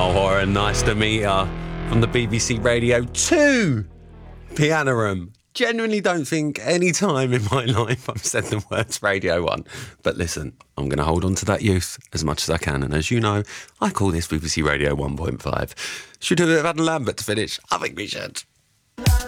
Warren, nice to meet her. From the BBC Radio 2 Piano Room. Genuinely don't think any time in my life I've said the words Radio 1. But listen, I'm going to hold on to that youth as much as I can. And as you know, I call this BBC Radio 1.5. Should we do a bit of Adam Lambert to finish? I think we should.